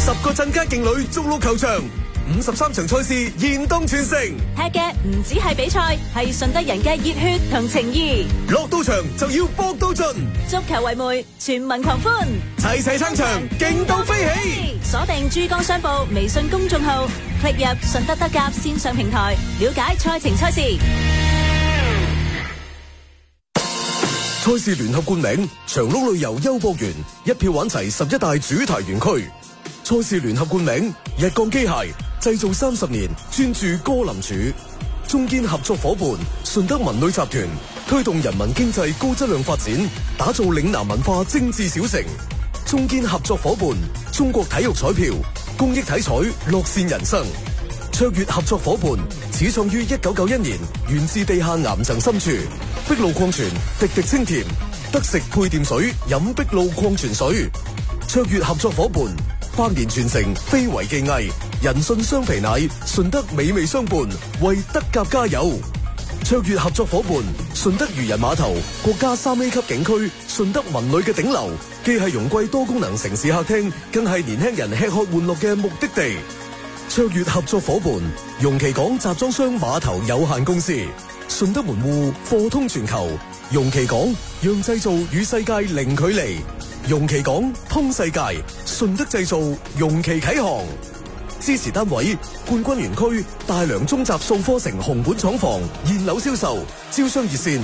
10個鎮街勁旅逐鹿球場，53場賽事現當全城。 踢嘅唔止係比賽，係順德人嘅熱血同情義。 落到場就要搏到盡， 足球為媒，全民狂歡， 齊齊撐場，勁到飛起。 鎖定珠江商報微信公眾號，click入順德德甲線上平台，了解賽程賽事。 賽事聯合冠名長鹿旅遊優博園，一票玩齊11大主題園區。賽事聯合冠名日鋼機械，製造30年，專注歌林柱。中堅合作伙伴順德文旅集團，推動人民經濟高質量發展，打造嶺南文化精緻小城。中堅合作伙伴中國體育彩票，公益體彩，樂善人生。卓越合作伙伴始創於1991年，源自地下岩層深處。碧露礦泉，滴滴清甜，得食配電水，飲碧露礦泉水。卓越合作伙伴100年傳承，非遺技藝，人信雙皮奶，順德美味相伴，為德甲加油。卓越合作伙伴順德漁人碼頭，國家3A 級景區，順德文旅嘅頂流，既係容桂多功能城市客廳，更係年輕人吃喝玩樂嘅目的地。卓越合作伙伴容其港集裝箱碼頭有限公司，順德門戶貨通全球，容其港讓製造與世界零距離，容其港通世界，順德製造容其啟航。支持單位冠軍園區大良中集數科城紅本廠房現樓銷售，招商熱線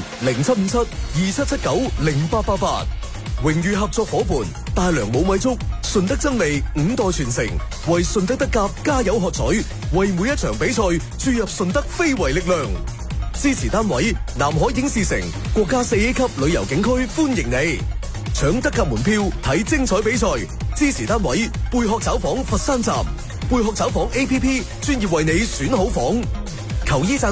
075727790888。榮譽合作伙伴大良冇米粥，順德真味5代傳承，為順德德甲加油喝彩，為每一場比賽注入順德非遺力量。支持單位南海影視城國家4A 級旅遊景區歡迎你，搶德甲門票睇精彩比賽。支持單位貝殼炒房佛山站，貝殼炒房 APP 專業為你選好房，求醫站。